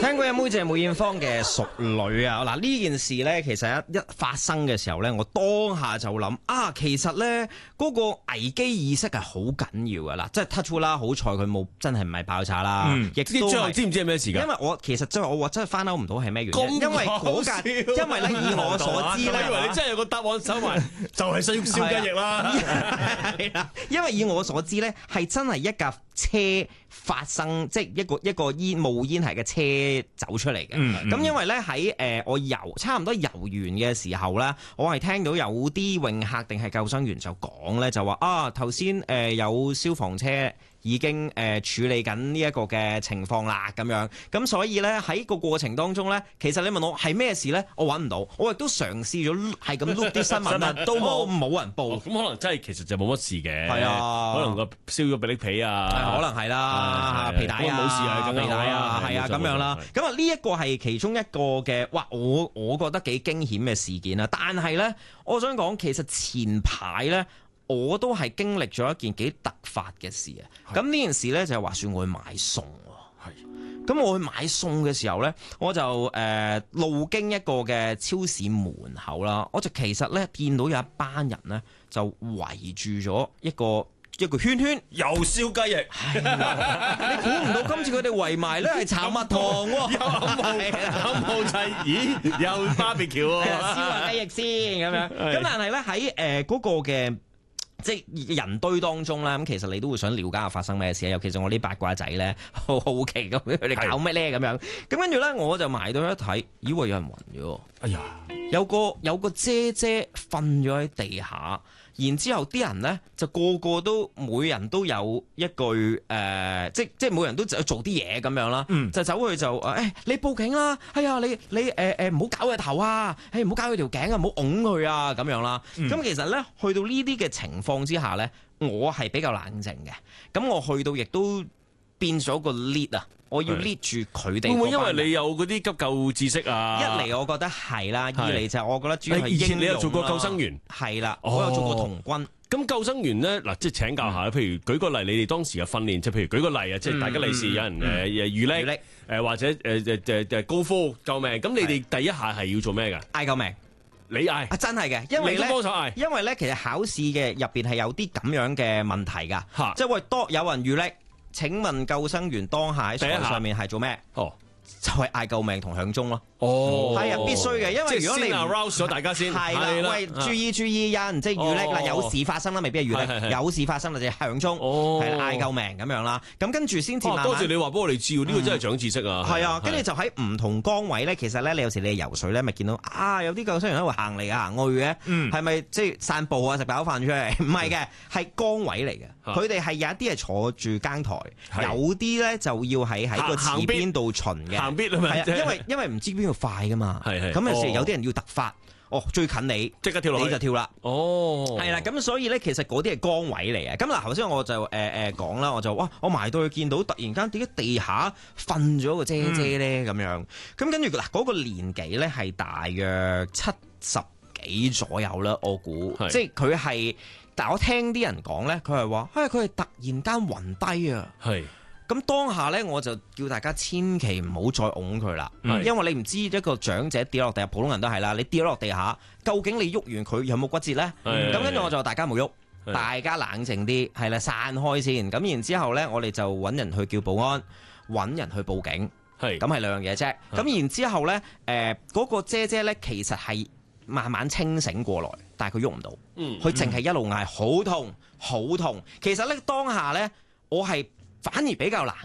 聽過阿妹姐梅艷芳嘅淑女啊，嗱呢件事呢，其實一發生嘅時候呢，我當下就諗啊，其實呢嗰個危機意識係好緊要噶啦，即係 touch wood 啦，好彩佢冇真係唔係爆炸啦，亦都最後知唔知係咩事㗎？ 因為我其實真係我真係翻out唔到係咩原因，因為嗰架，因為咧以我所知咧， 以為你真係有個答案手埋，就係需要燒雞翼啦。 係啦，因為以我所知咧，係真係一架車發生，即係一個冒煙係嘅車走出嚟嘅。咁因為咧喺我差唔多遊完嘅時候咧，我係聽到有啲泳客定係救生員就講咧，就話啊頭先有消防車已經處理緊呢一個嘅情況啦，咁樣咁所以咧喺個過程當中咧，其實你問我係咩事咧，我揾唔到，我亦都嘗試咗係咁碌啲新聞啦，都冇人報。 咁可能真係其實就冇乜事嘅。係啊， 可能個燒咗俾啲皮啊， 可能係啦，皮帶啊， 冇事啊， 皮帶啊，係啊咁樣啦。咁啊呢一個係其中一個嘅，哇！我覺得幾驚險嘅事件啦。但係咧，我想講其實前排咧，我都係經歷咗一件幾突發嘅事啊！咁呢件事呢，就係話說我去買餸喎。咁我去買餸嘅時候呢，我就路經一個嘅超市門口啦，我就其實呢，見到有一班人呢，就圍住咗一個圈圈， 又燒雞翼。 你估唔到今次佢哋圍埋呢係炒蜜糖喎， 有冇齊？咦，又 barbecue 喎， 燒下雞翼先咁樣。咁但係呢，喺嗰個嘅即係人堆當中啦，咁其實你都會想了解下發生咩事啊，尤其是我啲八卦仔咧，好好奇咁佢哋搞咩咧咁樣。咁跟住咧，我就埋到一睇，以為有人暈咗。哎呀，有個姐姐瞓咗喺地下，然之後啲人咧就個個都每人都有一句即係每人都做啲嘢咁樣啦，就走去就你報警啦，哎呀你唔好搞佢頭啊，唔好搞佢條頸啊，唔好擁佢啊咁樣啦。咁其實咧去到呢啲嘅情況之下咧，我係比較冷靜嘅。咁我去到亦都變咗個 lead 啊，我要 lead 住佢哋。會唔會因為你有嗰啲急救知識啊？ 一嚟我覺得係啦，二嚟就係我覺得主要係英勇啦。 你有做過救生員？ 係啦，我有做過童軍。 咁救生員咧，嗱，即係請教下，譬如舉個例，你哋當時嘅訓練，即係譬如舉個例啊，即係大家利是有人遇溺或者高呼救命，咁你哋第一下係要做咩㗎？ 嗌救命！ 你嗌啊， 真係嘅，因為咧， 你都幫手嗌， 因為咧，其實考試嘅入邊係有啲咁樣嘅問題㗎，即係喂，多有人遇溺，請問救生員當下喺台上面係做咩？哦，就係嗌救命同響鐘咯。哦，係啊，必須嘅，因為如果你 arouse 咗大家先， 係啦，喂，注意，有人即係遇溺啦，有事發生啦，未必係遇溺，有事發生啦就響鐘，係嗌救命咁樣啦。咁跟住先至慢慢。 多謝你話俾我哋知，呢個真係長知識啊！ 係啊，跟住就喺唔同崗位咧，其實咧，你有時你游水咧，咪見到有啲救生員喺度行嚟行去嘅，係咪即係散步啊，食飽飯出嚟？唔係嘅，係崗位嚟嘅。佢哋係有一啲係坐住更台，有啲咧就要喺個池邊度巡嘅。 行邊啊嘛， 因為唔知邊度快噶嘛，咁有時有啲人要突發，最近你即刻跳落去， 你就跳啦。 哦， 係啦，咁所以咧，其實嗰啲係崗位嚟嘅。咁嗱，頭先我就講啦，我就我埋到去見到突然間點解地下瞓咗個姐姐咧咁樣，咁跟住嗱嗰個年紀咧係大約70幾左右啦，我估，即係佢係，但我聽啲人講咧，佢係話，佢係突然間暈低啊。係。咁當下咧，我就叫大家千祈唔好再擁佢啦，因為你唔知一個長者跌落地下，普通人都係啦，你跌落地下，究竟你喐完佢有冇骨折咧？咁跟住我就話大家冇喐，大家冷靜啲，係啦，散開先。咁然之後咧，我哋就揾人去叫保安，揾人去報警，咁係兩樣嘢啫。咁然之後咧，嗰個姐姐咧，其實係慢慢清醒過來，但係佢喐唔到，佢淨係一路嗌好痛好痛。其實咧當下咧，我係反而比較難。